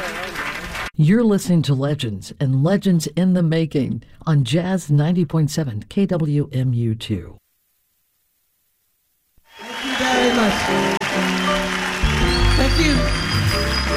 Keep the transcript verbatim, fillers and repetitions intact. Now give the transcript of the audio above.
You're listening to Legends and Legends in the Making on Jazz ninety point seven K W M U two. Thank you very much. Thank you.